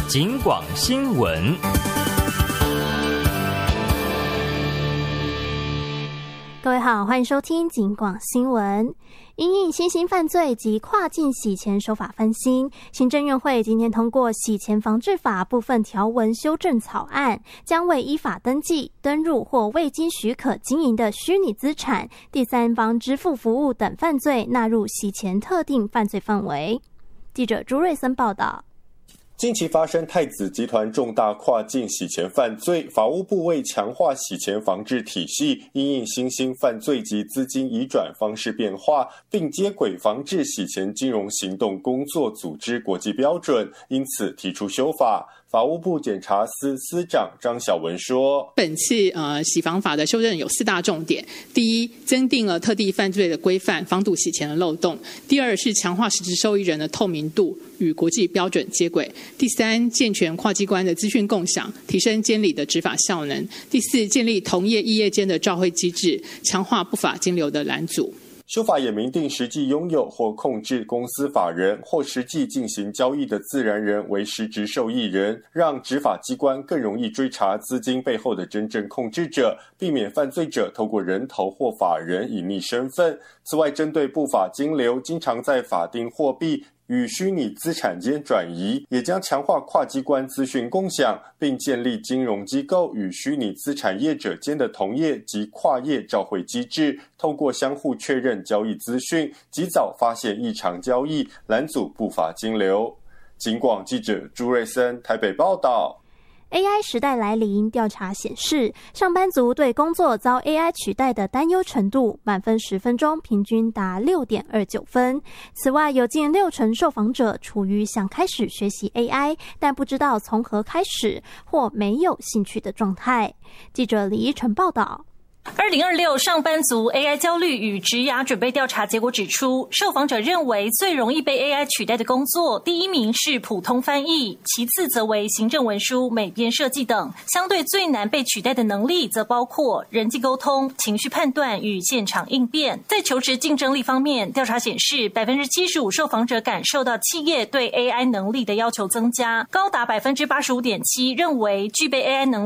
警广新闻。 各位好，欢迎收听警广新闻。因应新兴犯罪及跨境洗钱手法翻新，行政院会今天通过洗钱防治法部分条文修正草案，将为依法登记、登入或未经许可经营的虚拟资产、第三方支付服务等犯罪纳入洗钱特定犯罪范围。记者朱瑞森报道。 近期发生太子集团重大跨境洗钱犯罪，法务部为强化洗钱防治体系，因应新兴犯罪及资金移转方式变化，并接轨防治洗钱金融行动工作组织国际标准，因此提出修法。法务部检察司司长张晓文说， 本次洗防法的修正有4大重点：第一，增订了特定犯罪的规范，防堵洗钱的漏洞；第二是强化实质受益人的透明度与国际标准接轨；第三，健全跨机关的资讯共享，提升监理的执法效能；第四，建立同业异业间的照会机制，强化不法金流的拦阻。 修法也明定实际拥有或控制公司法人或实际进行交易的自然人为实质受益人，让执法机关更容易追查资金背后的真正控制者，避免犯罪者透过人头或法人隐匿身份。此外，针对不法金流经常在法定货币与虚拟资产间转移，也将强化跨机关资讯共享，并建立金融机构与虚拟资产业者间的同业及跨业照会机制，透过相互确认交易资讯，及早发现异常交易，拦阻不法金流。警广记者朱瑞森台北报道。 AI 时代来临，调查显示，上班族对工作遭 AI 取代的担忧程度，满分10分钟平均达 6.29 分。此外，有近60%受访者处于想开始学习 AI， 但不知道从何开始或没有兴趣的状态。记者李依晨报道。 2026上班族 AI 焦虑与职涯准备调查结果指出，受访者认为最容易被 AI 取代的工作，第一名是普通翻译，其次则为行政文书、美编设计等。相对最难被取代的能力，则包括人际沟通、情绪判断与现场应变。在求职竞争力方面，调查显示 75% 受访者感受到企业对 AI 能力的要求增加，高达 85.7% 认为具备 AI 能力